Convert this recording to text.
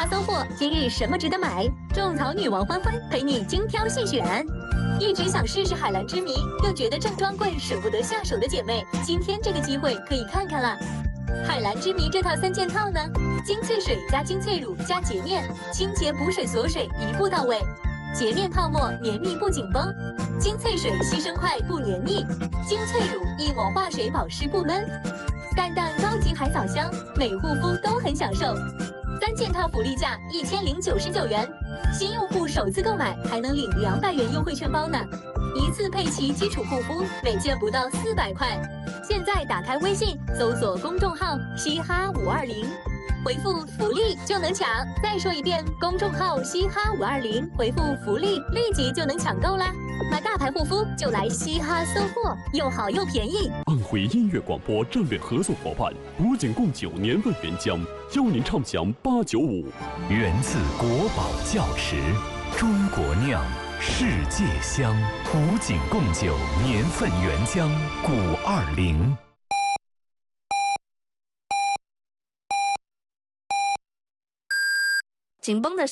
搜货，今日什么值得买？种草女王欢欢陪你精挑细选。一直想试试海蓝之谜，又觉得正装贵舍不得下手的姐妹，今天这个机会可以看看了。海蓝之谜这套3件套呢，精粹水加精粹乳加洁面，清洁补水锁水一步到位。洁面泡沫绵密不紧绷，精粹水吸生快不黏腻，精粹乳一抹化水保湿不闷，淡淡高级海藻香，每护肤都很享受。3件套福利价1099元，新用户首次购买还能领200元优惠券包呢，一次配齐基础护肤，每件不到400块。现在打开微信，搜索公众号嘻哈520，回复福利就能抢。再说一遍，公众号嘻哈520，回复福利立即就能抢购啦！买大牌护肤就来嘻哈搜货，又好又便宜。 安徽音乐广播战略合作伙伴古井贡酒年份原浆，邀您畅享895。 源自国宝窖池，中国酿，世界香。古井贡酒年份原浆520。 紧绷的